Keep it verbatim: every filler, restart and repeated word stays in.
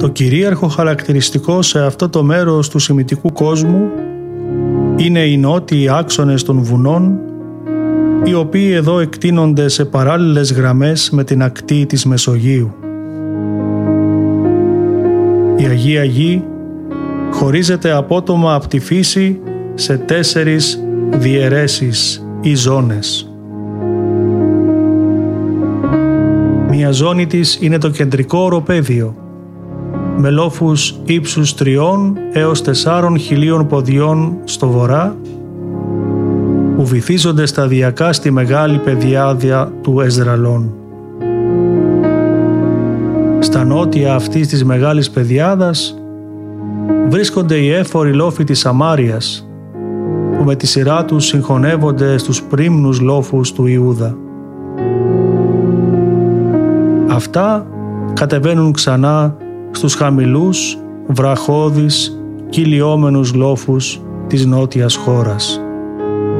Το κυρίαρχο χαρακτηριστικό σε αυτό το μέρος του σημιτικού κόσμου είναι οι νότιοι άξονες των βουνών, οι οποίοι εδώ εκτείνονται σε παράλληλες γραμμές με την ακτή της Μεσογείου. Η Αγία Γη χωρίζεται απότομα από τη φύση σε τέσσερις διαιρέσεις ή ζώνες. Μία ζώνη της είναι το κεντρικό οροπέδιο, με λόφους ύψους τριών έως τεσσάρων χιλίων ποδιών στο βορρά, που βυθίζονται σταδιακά στη μεγάλη πεδιάδια του Εσδραλών. Στα νότια αυτής της μεγάλης πεδιάδας βρίσκονται οι έφοροι λόφοι της Σαμάριας, που με τη σειρά τους συγχωνεύονται στους πρίμνους λόφους του Ιούδα. Αυτά κατεβαίνουν ξανά στους χαμηλούς, βραχώδεις, κυλιόμενους λόφους της νότιας χώρας.